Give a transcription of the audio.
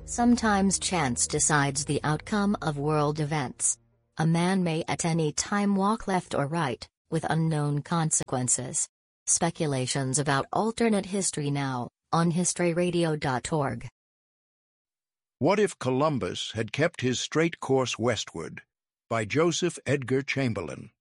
Sometimes chance decides the outcome of world events. A man may at any time walk left or right, with unknown consequences. Speculations about alternate history now, on historyradio.org. What If Columbus Had Kept His Straight Course Westward? By Joseph Edgar Chamberlain.